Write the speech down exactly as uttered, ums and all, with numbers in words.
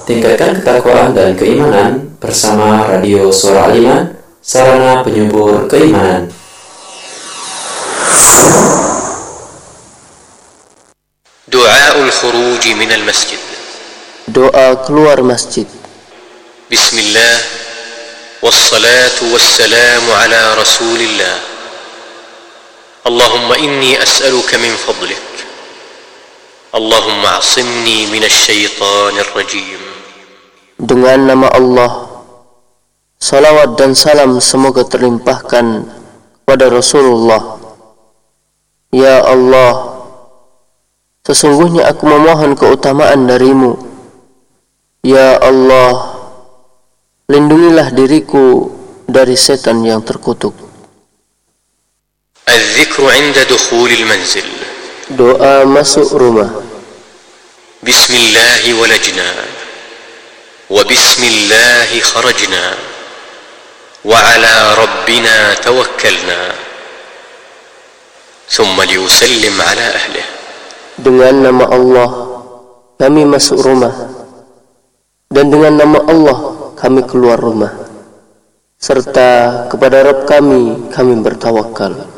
tingkatkan ketakwaan dan keimanan bersama Radio Suara Al-Iman, sarana penyubur keimanan. Du'aul khuruj minal masjid. Doa keluar masjid. Bismillah, wassalatu wassalamu ala rasulillah. Allahumma inni as'aluka min fadlik. Allahumma asimni minasy syaithanir rajim. Dengan nama Allah, salawat dan salam semoga terlimpahkan pada Rasulullah. Ya Allah, sesungguhnya aku memohon keutamaan darimu. Ya Allah, lindungilah diriku dari setan yang terkutuk. Al-dzikru 'inda dukhulil manzil. Doa masuk rumah. Bismillah walajna, wa bismillah kharajna, wa ala rabbina tawakkalna, thumma liyusallim ala ahlih. Dengan nama Allah kami masuk rumah, dan dengan nama Allah kami keluar rumah, serta kepada Rabb kami kami bertawakal.